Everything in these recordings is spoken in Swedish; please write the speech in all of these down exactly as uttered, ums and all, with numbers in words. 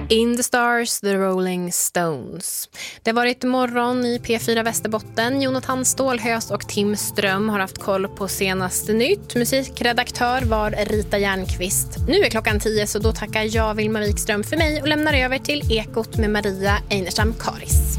In the Stars, The Rolling Stones. Det har varit morgon i P fyra Västerbotten. Jonathan Stålhös och Tim Ström har haft koll på senaste nytt. Musikredaktör var Rita Järnqvist. Nu är klockan tio, så då tackar jag Vilma Wikström för mig och lämnar över till Ekot med Maria Einerstam Karis.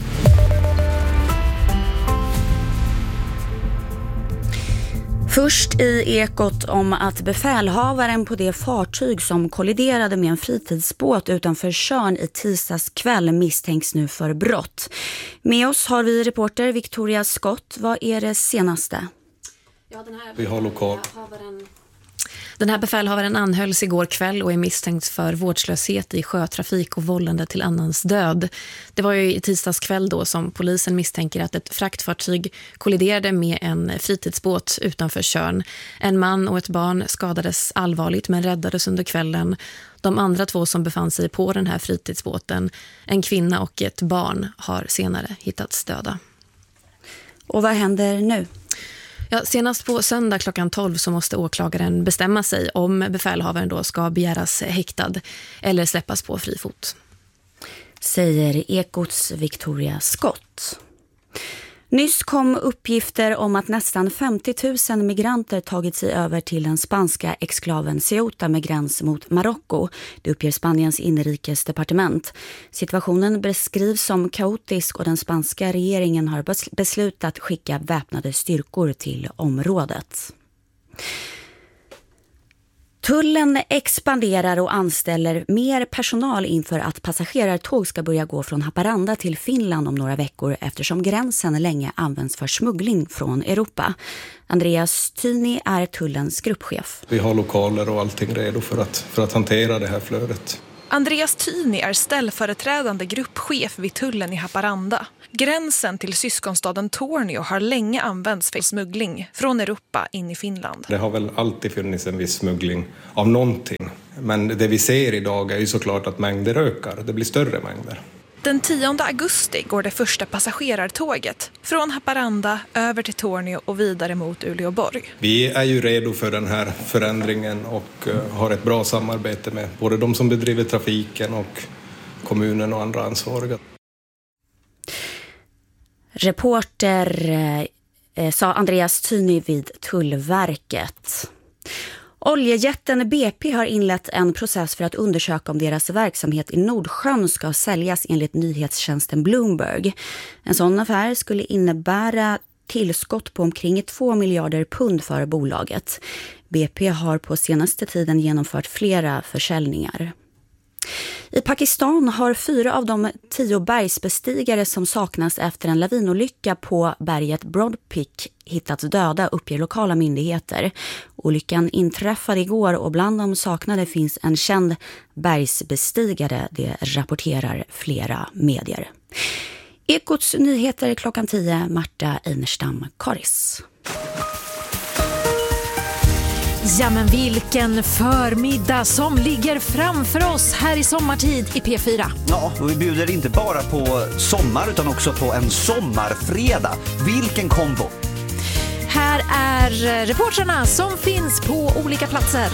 Först i Ekot om att befälhavaren på det fartyg som kolliderade med en fritidsbåt utanför Tjörn i tisdags kväll misstänks nu för brott. Med oss har vi reporter Victoria Scott. Vad är det senaste? Ja, den här vi har lokal. Den här befälhavaren anhölls igår kväll och är misstänkt för vårdslöshet i sjötrafik och vållande till annans död. Det var ju i tisdags kväll då som polisen misstänker att ett fraktfartyg kolliderade med en fritidsbåt utanför Tjörn. En man och ett barn skadades allvarligt men räddades under kvällen. De andra två som befann sig på den här fritidsbåten, en kvinna och ett barn, har senare hittats döda. Och vad händer nu? Ja, senast på söndag klockan tolv så måste åklagaren bestämma sig om befälhavaren då ska begäras häktad eller släppas på fri fot. Säger Ekots Victoria Scott. Nyss kom uppgifter om att nästan femtio tusen migranter tagit sig över till den spanska exklaven Ceuta med gräns mot Marocko. Det uppger Spaniens inrikesdepartement. Situationen beskrivs som kaotisk och den spanska regeringen har beslutat skicka väpnade styrkor till området. Tullen expanderar och anställer mer personal inför att passagerartåg ska börja gå från Haparanda till Finland om några veckor eftersom gränsen länge används för smuggling från Europa. Andreas Tyni är tullens gruppchef. Vi har lokaler och allting redo för att, för att hantera det här flödet. Andreas Tyni är ställföreträdande gruppchef vid tullen i Haparanda. Gränsen till syskonstaden Tornio har länge använts för smuggling från Europa in i Finland. Det har väl alltid funnits en viss smuggling av någonting. Men det vi ser idag är ju såklart att mängder ökar. Det blir större mängder. Den tionde augusti går det första passagerartåget från Haparanda över till Tornio och vidare mot Uleåborg. Vi är ju redo för den här förändringen och har ett bra samarbete med både de som bedriver trafiken och kommunen och andra ansvariga. Reporter eh, sa Andreas Tyni vid Tullverket. Oljejätten B P har inlett en process för att undersöka om deras verksamhet i Nordsjön ska säljas enligt nyhetstjänsten Bloomberg. En sån affär skulle innebära tillskott på omkring två miljarder pund för bolaget. B P har på senaste tiden genomfört flera försäljningar. I Pakistan har fyra av de tio bergsbestigare som saknas efter en lavinolycka på berget Broad Peak hittats döda, uppger lokala myndigheter. Olyckan inträffade igår och bland de saknade finns en känd bergsbestigare, det rapporterar flera medier. Ekots nyheter klockan tio, Marta Einerstam Karis. Ja, men vilken förmiddag som ligger framför oss här i sommartid i P fyra. Ja, och vi bjuder inte bara på sommar utan också på en sommarfredag. Vilken kombo! Här är reportrarna som finns på olika platser.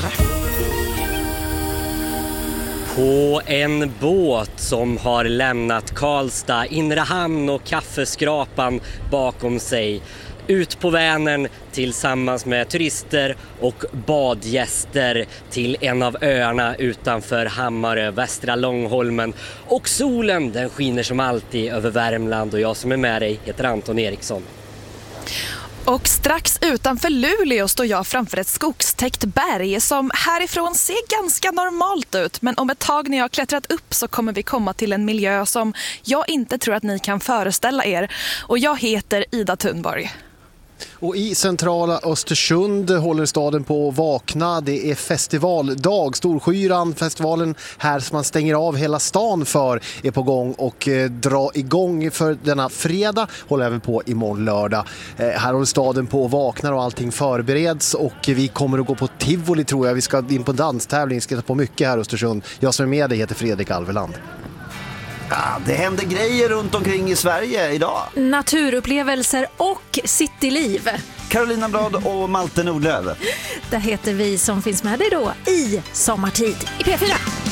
På en båt som har lämnat Karlstad, Inre hamn och kaffeskrapan bakom sig. Ut på Vänern tillsammans med turister och badgäster till en av öarna utanför Hammarö, Västra Långholmen. Och solen, den skiner som alltid över Värmland och jag som är med dig heter Anton Eriksson. Och strax utanför Luleå står jag framför ett skogstäckt berg som härifrån ser ganska normalt ut. Men om ett tag när jag har klättrat upp så kommer vi komma till en miljö som jag inte tror att ni kan föreställa er. Och jag heter Ida Thunborg. Och i centrala Östersund håller staden på att vakna. Det är festivaldag. Storskyran, festivalen här som man stänger av hela stan för, är på gång och eh, dra igång för denna fredag. Håller även på imorgon lördag. Eh, här håller staden på att vakna och allting förbereds. Och vi kommer att gå på Tivoli tror jag. Vi ska in på danstävling. Vi ska ta på mycket här i Östersund. Jag som är med dig heter Fredrik Alveland. Ja, det händer grejer runt omkring i Sverige idag. Naturupplevelser och cityliv. Carolina Blad och Malte Nordlöv. Det heter vi som finns med dig då i sommartid i P fyra.